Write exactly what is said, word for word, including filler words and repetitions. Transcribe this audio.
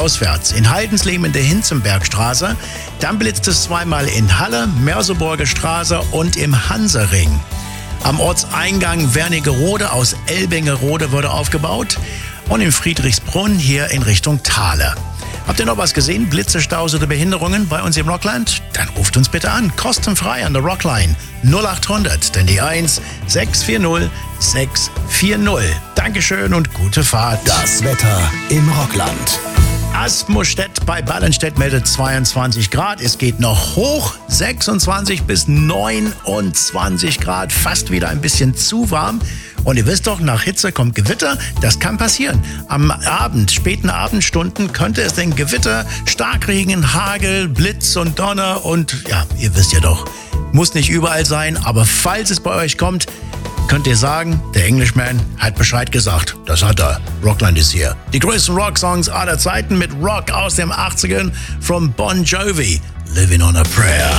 auswärts. In Haldensleben in der Hinzenbergstraße. Dann blitzt es zweimal in Halle, Merseburger Straße und im Hansering. Am Ortseingang Wernigerode aus Elbingerode wurde aufgebaut. Und in Friedrichsbrunn hier in Richtung Thale. Habt ihr noch was gesehen? Blitze, Staus oder Behinderungen bei uns im Rockland? Dann ruft uns bitte an. Kostenfrei an der Rockline null achthundert, denn die eins sechs vier null sechs vier null. Dankeschön und gute Fahrt. Das Wetter im Rockland. Asmustedt bei Ballenstedt meldet zweiundzwanzig Grad. Es geht noch hoch, sechsundzwanzig bis neunundzwanzig Grad. Fast wieder ein bisschen zu warm. Und ihr wisst doch, nach Hitze kommt Gewitter. Das kann passieren. Am Abend, späten Abendstunden könnte es denn Gewitter, Starkregen, Hagel, Blitz und Donner und ja, ihr wisst ja doch, muss nicht überall sein. Aber falls es bei euch kommt, könnt ihr sagen, der Englishman hat Bescheid gesagt. Das hat er. Rockland ist hier. Die größten Rocksongs aller Zeiten mit Rock aus den achtzigern from Bon Jovi. Living on a Prayer.